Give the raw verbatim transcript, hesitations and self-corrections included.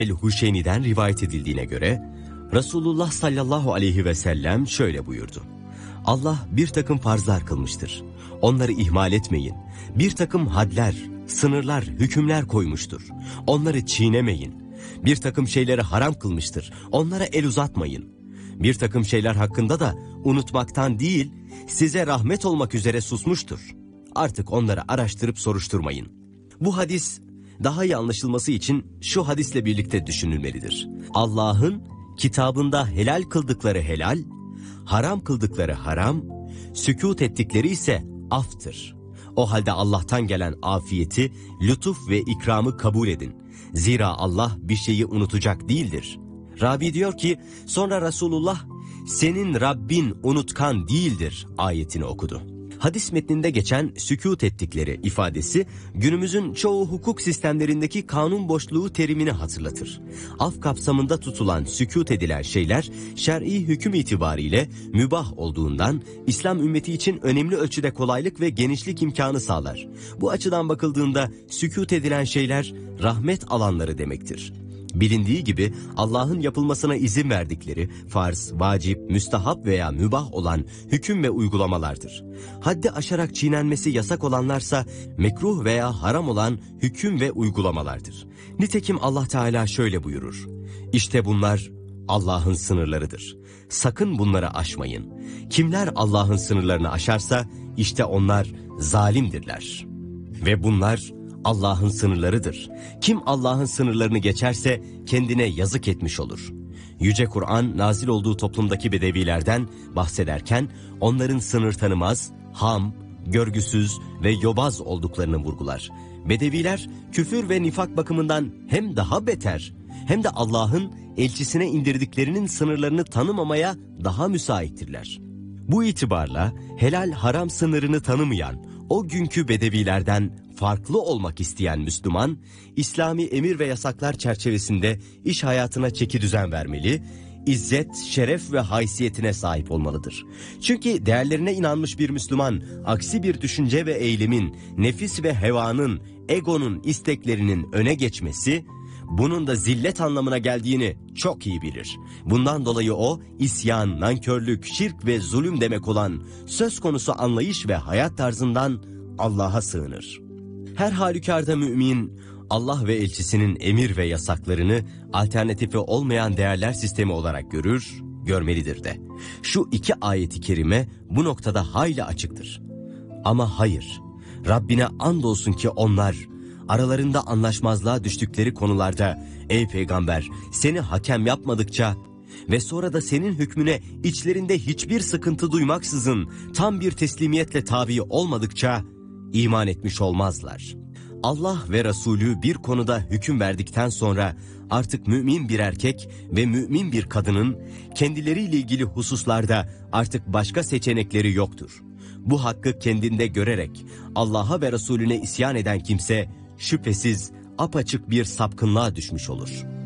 el-Huşeyni'den rivayet edildiğine göre Resulullah sallallahu aleyhi ve sellem şöyle buyurdu. Allah bir takım farzlar kılmıştır. Onları ihmal etmeyin. Bir takım hadler, sınırlar, hükümler koymuştur. Onları çiğnemeyin. Bir takım şeyleri haram kılmıştır. Onlara el uzatmayın. Bir takım şeyler hakkında da unutmaktan değil, size rahmet olmak üzere susmuştur. Artık onları araştırıp soruşturmayın. Bu hadis daha iyi anlaşılması için şu hadisle birlikte düşünülmelidir. Allah'ın kitabında helal kıldıkları helal, haram kıldıkları haram, sükût ettikleri ise aftır. O halde Allah'tan gelen afiyeti, lütuf ve ikramı kabul edin. Zira Allah bir şeyi unutacak değildir. Rabi diyor ki, sonra Resulullah, senin Rabbin unutkan değildir ayetini okudu. Hadis metninde geçen sükût ettikleri ifadesi günümüzün çoğu hukuk sistemlerindeki kanun boşluğu terimini hatırlatır. Af kapsamında tutulan sükût edilen şeyler şer'i hüküm itibariyle mübah olduğundan İslam ümmeti için önemli ölçüde kolaylık ve genişlik imkanı sağlar. Bu açıdan bakıldığında sükût edilen şeyler rahmet alanları demektir. Bilindiği gibi Allah'ın yapılmasına izin verdikleri farz, vacip, müstahap veya mübah olan hüküm ve uygulamalardır. Haddi aşarak çiğnenmesi yasak olanlarsa mekruh veya haram olan hüküm ve uygulamalardır. Nitekim Allah Teala şöyle buyurur. İşte bunlar Allah'ın sınırlarıdır. Sakın bunları aşmayın. Kimler Allah'ın sınırlarını aşarsa işte onlar zalimdirler. Ve bunlar Allah'ın sınırlarıdır. Kim Allah'ın sınırlarını geçerse kendine yazık etmiş olur. Yüce Kur'an nazil olduğu toplumdaki bedevilerden bahsederken onların sınır tanımaz, ham, görgüsüz ve yobaz olduklarını vurgular. Bedeviler küfür ve nifak bakımından hem daha beter hem de Allah'ın elçisine indirdiklerinin sınırlarını tanımamaya daha müsaittirler. Bu itibarla helal haram sınırını tanımayan o günkü bedevilerden farklı olmak isteyen Müslüman, İslami emir ve yasaklar çerçevesinde iş hayatına çeki düzen vermeli, izzet, şeref ve haysiyetine sahip olmalıdır. Çünkü değerlerine inanmış bir Müslüman, aksi bir düşünce ve eylemin, nefis ve hevanın, egonun isteklerinin öne geçmesi, bunun da zillet anlamına geldiğini çok iyi bilir. Bundan dolayı o, isyan, nankörlük, şirk ve zulüm demek olan söz konusu anlayış ve hayat tarzından Allah'a sığınır. Her halükarda mümin, Allah ve elçisinin emir ve yasaklarını alternatifi olmayan değerler sistemi olarak görür, görmelidir de. Şu iki ayeti kerime bu noktada hayli açıktır. Ama hayır, Rabbine andolsun ki onlar, aralarında anlaşmazlığa düştükleri konularda, ey peygamber seni hakem yapmadıkça ve sonra da senin hükmüne içlerinde hiçbir sıkıntı duymaksızın tam bir teslimiyetle tabi olmadıkça iman etmiş olmazlar. Allah ve Resulü bir konuda hüküm verdikten sonra artık mümin bir erkek ve mümin bir kadının kendileriyle ilgili hususlarda artık başka seçenekleri yoktur. Bu hakkı kendinde görerek Allah'a ve Resulüne isyan eden kimse şüphesiz apaçık bir sapkınlığa düşmüş olur.